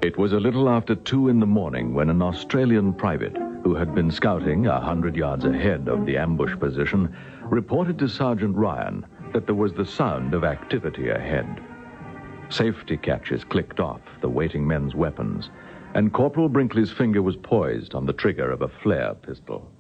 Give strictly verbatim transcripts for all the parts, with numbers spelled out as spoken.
It was a little after two in the morning when an Australian private, who had been scouting a hundred yards ahead of the ambush position, reported to Sergeant Ryan that there was the sound of activity ahead. Safety catches clicked off the waiting men's weapons, and Corporal Brinkley's finger was poised on the trigger of a flare pistol.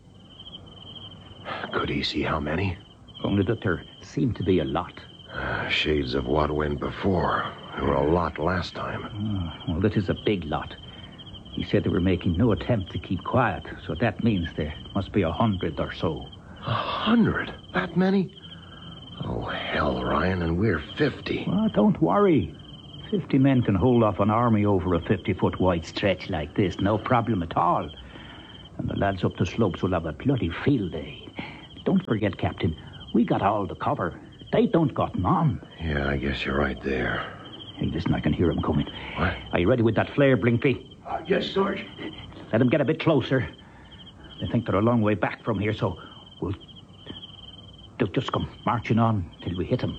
Could he see how many? Only that there seemed to be a lot. Uh, shades of what went before. There were a lot last time. Oh, well, that is a big lot. He said they were making no attempt to keep quiet, so that means there must be a hundred or so. A hundred? That many? Oh, hell, Ryan, and we're fifty. Well, don't worry. Fifty men can hold off an army over a fifty-foot wide stretch like this, no problem at all. And the lads up the slopes will have a bloody field day. Don't forget, Captain, we got all the cover. They don't got none. Yeah, I guess you're right there. Hey, listen, I can hear him coming. What? Are you ready with that flare, Blinky? Uh, yes, Sarge. Let them get a bit closer. They think they're a long way back from here, so we'll... They'll just come marching on till we hit them.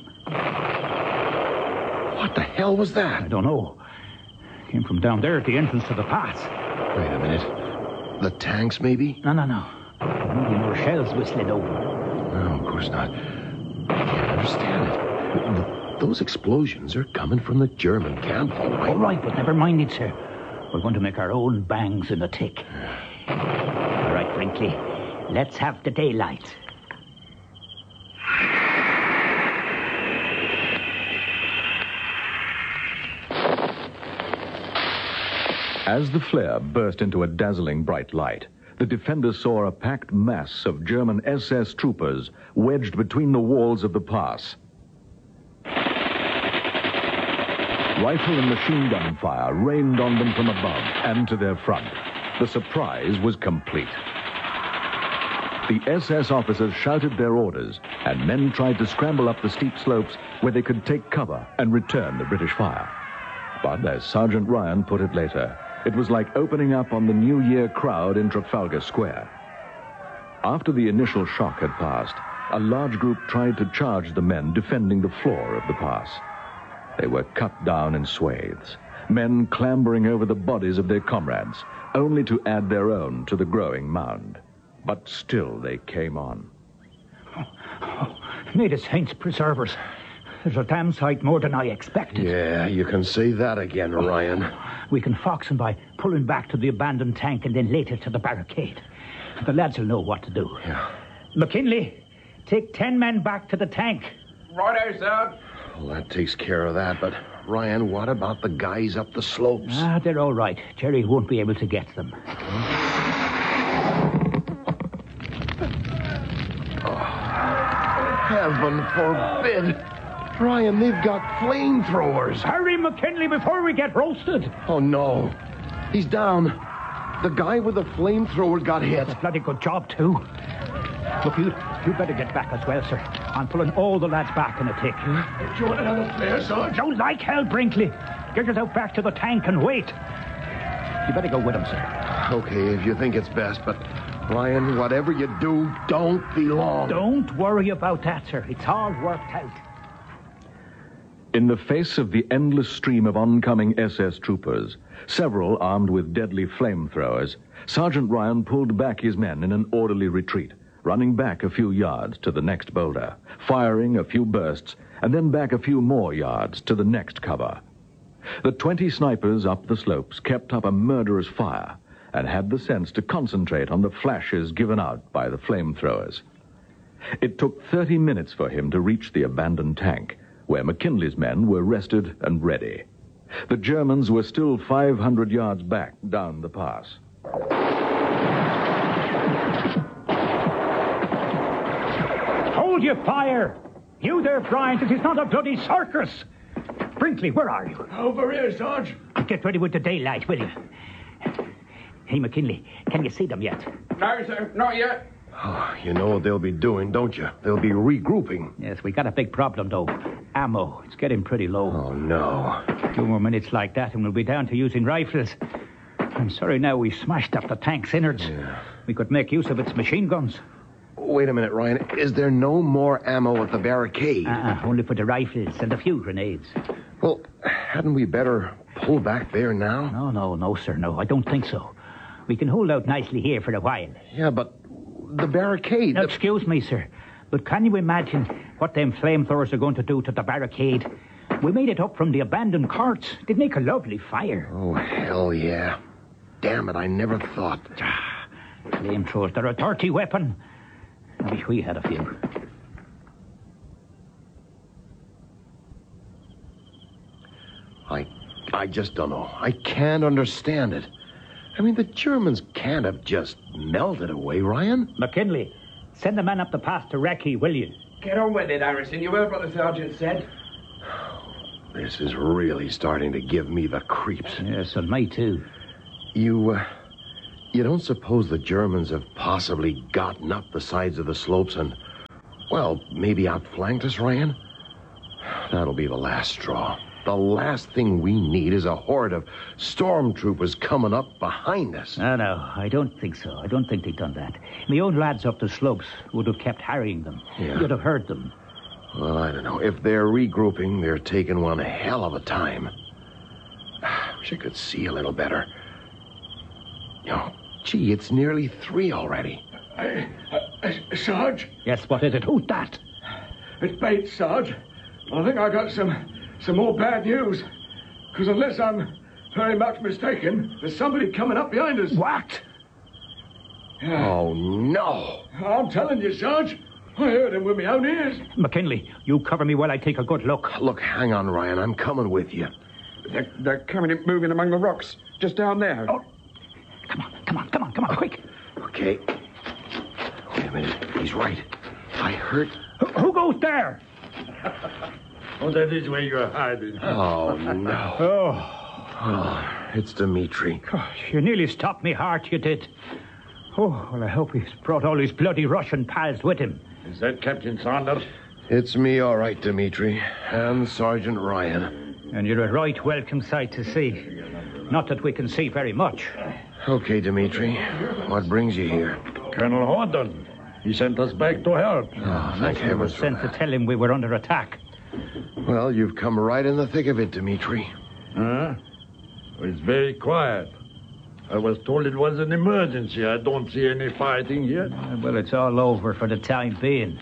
What the hell was that? I don't know. Came from down there at the entrance to the pass. Wait a minute. The tanks, maybe? No, no, no. Maybe more shells whistling over. No, of course not. I can't understand it. The, those explosions are coming from the German camp, all right. All right, but never mind it, sir. We're going to make our own bangs in the tick. All right, Brinkley. Let's have the daylight. As the flare burst into a dazzling bright light, the defenders saw a packed mass of German S S troopers wedged between the walls of the pass. Rifle and machine gun fire rained on them from above and to their front. The surprise was complete. The S S officers shouted their orders, and men tried to scramble up the steep slopes where they could take cover and return the British fire. But as Sergeant Ryan put it later, it was like opening up on the New Year crowd in Trafalgar Square. After the initial shock had passed, a large group tried to charge the men defending the floor of the pass. They were cut down in swathes, men clambering over the bodies of their comrades, only to add their own to the growing mound. But still they came on. Oh, oh, may the saints preserve us. There's a damn sight more than I expected. Yeah, you can say that again, Ryan. We can fox them by pulling back to the abandoned tank and then later to the barricade. The lads will know what to do. Yeah. McKinley, take ten men back to the tank. Right, sir. Well, that takes care of that, but Ryan, what about the guys up the slopes? Ah, they're all right. Jerry won't be able to get them. Oh, heaven forbid. Ryan, they've got flamethrowers. Hurry, McKinley, before we get roasted. Oh, no. He's down. The guy with the flamethrower got hit. That's a bloody good job, too. Look, you, you better get back as well, sir. I'm pulling all the lads back in a tick. Do you want another flare, Sarge? Don't like hell, Brinkley. Get yourself back to the tank and wait. You better go with him, sir. Okay, if you think it's best, but Ryan, whatever you do, don't be long. Don't worry about that, sir. It's all worked out. In the face of the endless stream of oncoming S S troopers, several armed with deadly flamethrowers, Sergeant Ryan pulled back his men in an orderly retreat, running back a few yards to the next boulder, firing a few bursts, and then back a few more yards to the next cover. The twenty snipers up the slopes kept up a murderous fire and had the sense to concentrate on the flashes given out by the flamethrowers. It took thirty minutes for him to reach the abandoned tank, where McKinley's men were rested and ready. The Germans were still five hundred yards back down the pass. Hold your fire! You there, Bryant, it is not a bloody circus! Brinkley, where are you? Over here, Sarge. Get ready with the daylight, will you? Hey, McKinley, can you see them yet? No, sir, not yet. Oh, you know what they'll be doing, don't you? They'll be regrouping. Yes, we got a big problem, though. Ammo. It's getting pretty low. Oh, no. Two more minutes like that and we'll be down to using rifles. I'm sorry now we smashed up the tank's innards. Yeah. We could make use of its machine guns. Wait a minute, Ryan. Is there no more ammo at the barricade? Uh-uh, only for the rifles and a few grenades. Well, hadn't we better pull back there now? No, no, no, sir, no. I don't think so. We can hold out nicely here for a while. Yeah, but the barricade... Now, the... excuse me, sir, but can you imagine what them flamethrowers are going to do to the barricade? We made it up from the abandoned carts. They'd make a lovely fire. Oh, hell yeah. Damn it, I never thought. Flamethrowers, they're a dirty weapon. I wish we had a few. I, I just don't know. I can't understand it. I mean, the Germans can't have just melted away, Ryan. McKinley, send the man up the pass to Recce, will you? Get on with it, Harrison. You heard what the sergeant said. This is really starting to give me the creeps. Yes, and me too. You, uh, you don't suppose the Germans have possibly gotten up the sides of the slopes and, well, maybe outflanked us, Ryan? That'll be the last straw. The last thing we need is a horde of stormtroopers coming up behind us. No, no, I don't think so. I don't think they've done that. My own lads up the slopes would have kept harrying them. Yeah. You'd have heard them. Well, I don't know. If they're regrouping, they're taking one hell of a time. I wish I could see a little better. Oh, gee, it's nearly three already. I, I, Sarge? Yes, what is it? Who's that? It's Bates, Sarge. I think I got some some more bad news. Because unless I'm very much mistaken, there's somebody coming up behind us. What? Yeah. Oh, no. I'm telling you, Sarge. I heard him with my own ears. McKinley, you cover me while I take a good look. Look, hang on, Ryan. I'm coming with you. They're, they're coming in, moving among the rocks, just down there. Oh, come on, come on, come on, come on, quick. Okay. Wait a minute. He's right. I heard... Who, who goes there? Oh, that is where you're hiding. Oh, no. Oh, Oh, it's Dimitri. gosh, you nearly stopped me heart, you did. Oh, well, I hope he's brought all his bloody Russian pals with him. Is that Captain Saunders? It's me, all right, Dimitri. And Sergeant Ryan. And you're a right welcome sight to see. Not that we can see very much. Okay, Dimitri. What brings you here? Colonel Horton. He sent us back to help. Oh, thank We were heavens for sent to that. tell him we were under attack. Well, you've come right in the thick of it, Dimitri. Huh? It's very quiet. I was told it was an emergency. I don't see any fighting yet. Uh, Well, it's all over for the time being.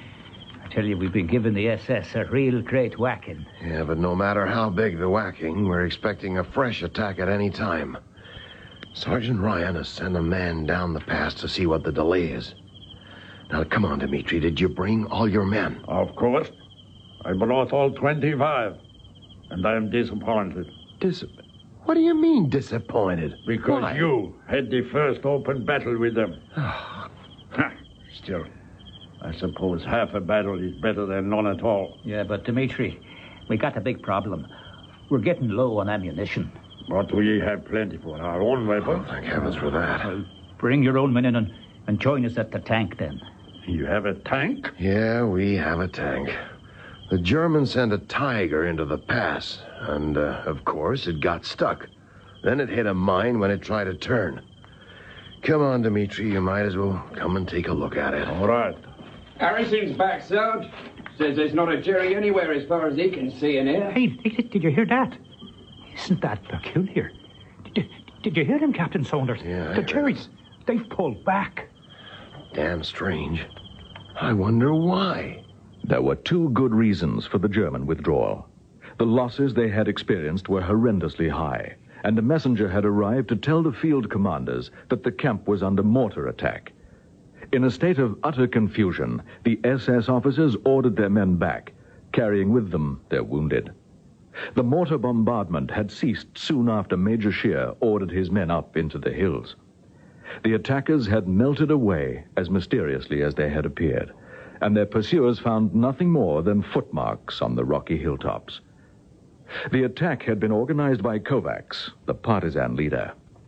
I tell you, we've been giving the S S a real great whacking. Yeah, but no matter how big the whacking, we're expecting a fresh attack at any time. Sergeant Ryan has sent a man down the pass to see what the delay is. Now, come on, Dimitri. Did you bring all your men? Of course. I brought all twenty-five. And I'm disappointed. Dis- what do you mean, disappointed? Because Why? you had the first open battle with them. Ha, Still, I suppose half a battle is better than none at all. Yeah, but Dimitri, we got a big problem. We're getting low on ammunition. But we have plenty for our own weapons. Thank heavens for that. Well, bring your own men in and, and join us at the tank then. You have a tank? Yeah, we have a tank. The Germans sent a Tiger into the pass, and, uh, of course, it got stuck. Then it hit a mine when it tried to turn. Come on, Dimitri, you might as well come and take a look at it. All right. Harrison's back, Sarge. Says there's not a Jerry anywhere as far as he can see in here. Hey, hey, did you hear that? Isn't that peculiar? Did, did you hear them, Captain Saunders? Yeah, I The heard Jerrys, they've pulled back. Damn strange. I wonder why. There were two good reasons for the German withdrawal. The losses they had experienced were horrendously high, and a messenger had arrived to tell the field commanders that the camp was under mortar attack. In a state of utter confusion, the S S officers ordered their men back, carrying with them their wounded. The mortar bombardment had ceased soon after Major Scheer ordered his men up into the hills. The attackers had melted away as mysteriously as they had appeared, and their pursuers found nothing more than footmarks on the rocky hilltops. The attack had been organized by Kovacs, the partisan leader.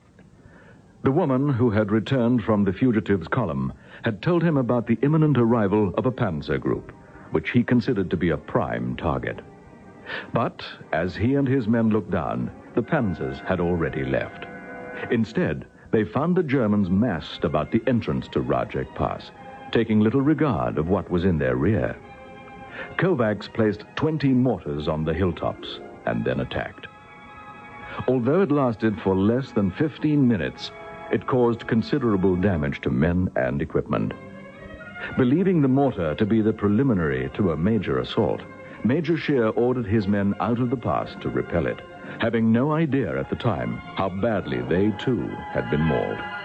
The woman who had returned from the fugitives' column had told him about the imminent arrival of a panzer group, which he considered to be a prime target. But as he and his men looked down, the panzers had already left. Instead, they found the Germans massed about the entrance to Rajek Pass, taking little regard of what was in their rear. Kovacs placed twenty mortars on the hilltops and then attacked. Although it lasted for less than fifteen minutes, it caused considerable damage to men and equipment. Believing the mortar to be the preliminary to a major assault, Major Scheer ordered his men out of the pass to repel it, having no idea at the time how badly they too had been mauled.